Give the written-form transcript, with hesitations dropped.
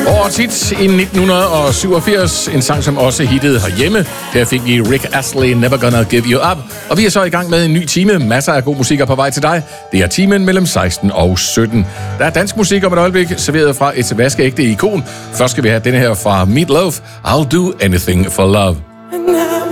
Årets hit i 1987, en sang, som også hittede herhjemme. Her fik vi Rick Astley, Never Gonna Give You Up. Og vi er så i gang med en ny time. Masser af god musik er på vej til dig. Det er timen mellem 16 og 17. Der er dansk musik om et øjeblik, serveret fra et vaskeægte ikon. Først skal vi have denne her fra Meat Loaf, I'll Do Anything for Love.